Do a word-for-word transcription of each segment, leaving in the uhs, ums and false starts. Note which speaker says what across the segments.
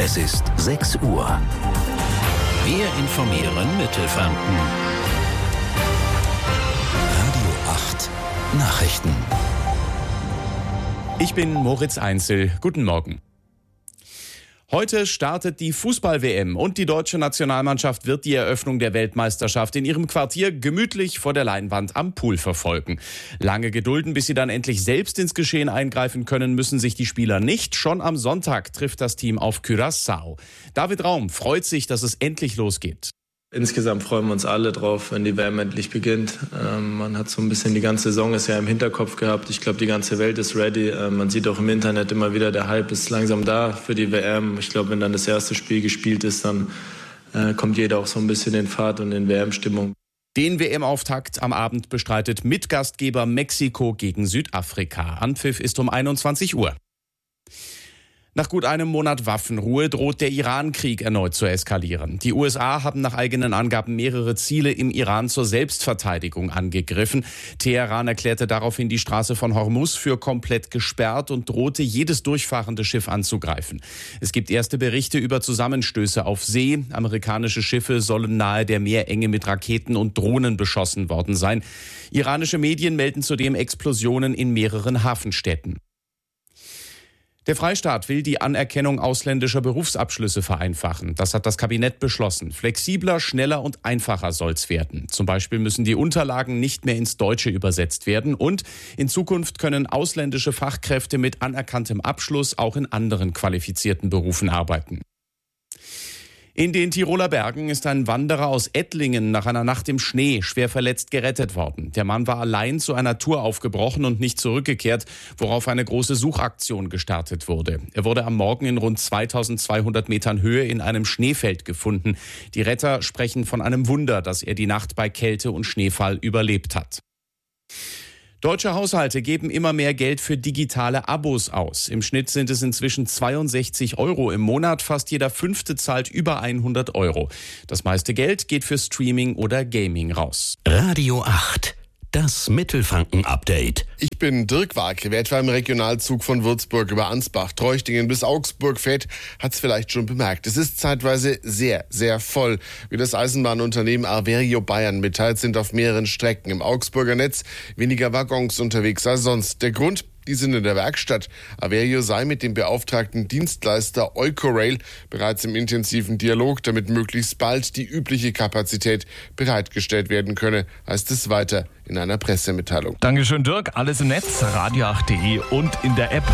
Speaker 1: Es ist sechs Uhr. Wir informieren Mittelfranken. Radio acht Nachrichten.
Speaker 2: Ich bin Moritz Einzel. Guten Morgen. Heute startet die Fußball-W M und die deutsche Nationalmannschaft wird die Eröffnung der Weltmeisterschaft in ihrem Quartier gemütlich vor der Leinwand am Pool verfolgen. Lange gedulden, bis sie dann endlich selbst ins Geschehen eingreifen können, müssen sich die Spieler nicht. Schon am Sonntag trifft das Team auf Curaçao. David Raum freut sich, dass es endlich losgeht.
Speaker 3: Insgesamt freuen wir uns alle drauf, wenn die W M endlich beginnt. Ähm, man hat so ein bisschen die ganze Saison ist ja im Hinterkopf gehabt. Ich glaube, die ganze Welt ist ready. Ähm, man sieht auch im Internet immer wieder, der Hype ist langsam da für die W M. Ich glaube, wenn dann das erste Spiel gespielt ist, dann äh, kommt jeder auch so ein bisschen in Fahrt und in W M-Stimmung.
Speaker 2: Den W M-Auftakt am Abend bestreitet Mitgastgeber Mexiko gegen Südafrika. Anpfiff ist um einundzwanzig Uhr. Nach gut einem Monat Waffenruhe droht der Iran-Krieg erneut zu eskalieren. Die U S A haben nach eigenen Angaben mehrere Ziele im Iran zur Selbstverteidigung angegriffen. Teheran erklärte daraufhin die Straße von Hormuz für komplett gesperrt und drohte, jedes durchfahrende Schiff anzugreifen. Es gibt erste Berichte über Zusammenstöße auf See. Amerikanische Schiffe sollen nahe der Meerenge mit Raketen und Drohnen beschossen worden sein. Iranische Medien melden zudem Explosionen in mehreren Hafenstädten. Der Freistaat will die Anerkennung ausländischer Berufsabschlüsse vereinfachen. Das hat das Kabinett beschlossen. Flexibler, schneller und einfacher soll's werden. Zum Beispiel müssen die Unterlagen nicht mehr ins Deutsche übersetzt werden und in Zukunft können ausländische Fachkräfte mit anerkanntem Abschluss auch in anderen qualifizierten Berufen arbeiten. In den Tiroler Bergen ist ein Wanderer aus Ettlingen nach einer Nacht im Schnee schwer verletzt gerettet worden. Der Mann war allein zu einer Tour aufgebrochen und nicht zurückgekehrt, worauf eine große Suchaktion gestartet wurde. Er wurde am Morgen in rund zweitausendzweihundert Metern Höhe in einem Schneefeld gefunden. Die Retter sprechen von einem Wunder, dass er die Nacht bei Kälte und Schneefall überlebt hat. Deutsche Haushalte geben immer mehr Geld für digitale Abos aus. Im Schnitt sind es inzwischen zweiundsechzig Euro im Monat. Fast jeder Fünfte zahlt über hundert Euro. Das meiste Geld geht für Streaming oder Gaming raus.
Speaker 1: Radio acht. Das Mittelfranken-Update.
Speaker 4: Ich bin Dirk Warke. Wer etwa im Regionalzug von Würzburg über Ansbach, Treuchtingen bis Augsburg fährt, hat es vielleicht schon bemerkt. Es ist zeitweise sehr, sehr voll. Wie das Eisenbahnunternehmen Averio Bayern mitteilt, sind auf mehreren Strecken im Augsburger Netz weniger Waggons unterwegs als sonst. Der Grund? Die sind in der Werkstatt. Averio sei mit dem beauftragten Dienstleister Eucorail bereits im intensiven Dialog, damit möglichst bald die übliche Kapazität bereitgestellt werden könne, heißt es weiter in einer Pressemitteilung.
Speaker 5: Dankeschön, Dirk. Alles im Netz, radio acht punkt de und in der App.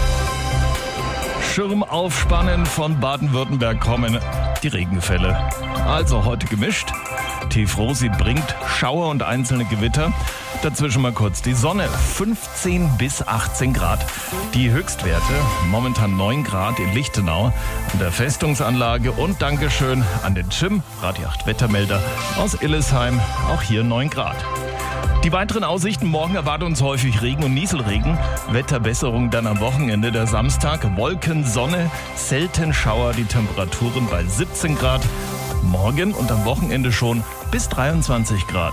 Speaker 5: Schirm aufspannen, von Baden-Württemberg kommen die Regenfälle. Also heute gemischt. Tiefrosi bringt Schauer und einzelne Gewitter. Dazwischen mal kurz die Sonne. fünfzehn bis achtzehn Grad. Die Höchstwerte momentan neun Grad in Lichtenau an der Festungsanlage. Und Dankeschön an den Jim, Radio acht Wettermelder aus Illesheim. Auch hier neun Grad. Die weiteren Aussichten: morgen erwartet uns häufig Regen und Nieselregen. Wetterbesserung dann am Wochenende, der Samstag. Wolken, Sonne, selten Schauer, die Temperaturen bei siebzehn Grad. Morgen und am Wochenende schon bis dreiundzwanzig Grad.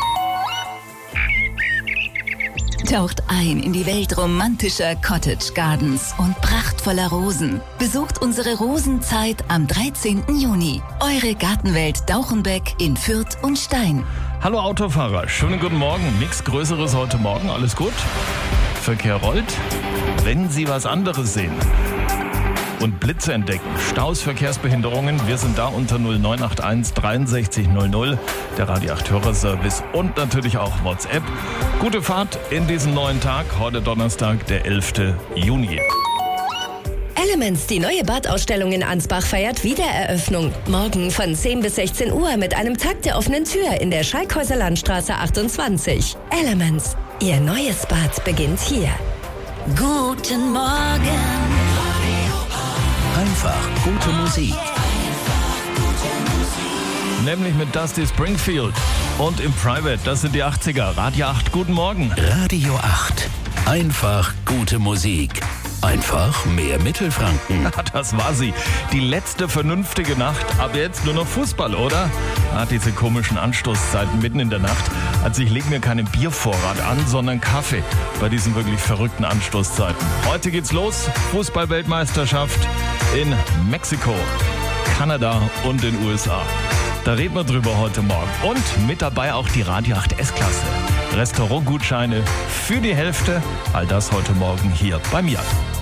Speaker 6: Taucht ein in die Welt romantischer Cottage Gardens und prachtvoller Rosen. Besucht unsere Rosenzeit am dreizehnten Juni. Eure Gartenwelt Dauchenbeck in Fürth und Stein.
Speaker 5: Hallo Autofahrer, schönen guten Morgen. Nichts Größeres heute Morgen, alles gut? Verkehr rollt. Wenn Sie was anderes sehen und Blitze entdecken, Staus, Verkehrsbehinderungen, wir sind da unter null neun acht eins dreiundsechzig null null, der Radio acht Hörerservice und natürlich auch WhatsApp. Gute Fahrt in diesen neuen Tag, heute Donnerstag, der elften Juni.
Speaker 7: Elements, die neue Badausstellung in Ansbach, feiert Wiedereröffnung. Morgen von zehn bis sechzehn Uhr mit einem Tag der offenen Tür in der Schalkhäuser Landstraße achtundzwanzig. Elements, Ihr neues Bad beginnt hier.
Speaker 6: Guten Morgen.
Speaker 1: Einfach gute Musik.
Speaker 5: Nämlich mit Dusty Springfield und im Private, das sind die achtziger. Radio acht, guten Morgen.
Speaker 1: Radio acht. Einfach gute Musik. Einfach mehr Mittelfranken.
Speaker 5: Das war sie. Die letzte vernünftige Nacht. Aber jetzt nur noch Fußball, oder? Ah, diese komischen Anstoßzeiten mitten in der Nacht. Also ich lege mir keinen Biervorrat an, sondern Kaffee bei diesen wirklich verrückten Anstoßzeiten. Heute geht's los. Fußball-Weltmeisterschaft. in Mexiko, Kanada und den U S A. Da reden wir drüber heute Morgen. Und mit dabei auch die Radio acht S-Klasse. Restaurantgutscheine für die Hälfte. All das heute Morgen hier bei mir.